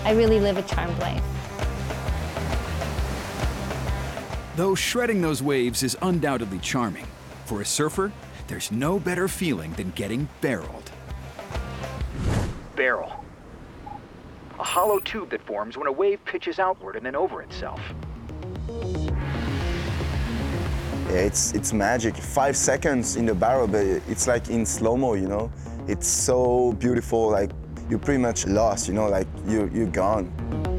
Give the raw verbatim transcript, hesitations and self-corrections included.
I really live a charmed life. Though shredding those waves is undoubtedly charming, for a surfer, there's no better feeling than getting barreled. Barrel. A hollow tube that forms when a wave pitches outward and then over itself. Yeah, it's, it's magic. Five seconds in the barrel, but it's like in slow-mo, you know? It's so beautiful, like you're pretty much lost, you know, like you're, you're gone.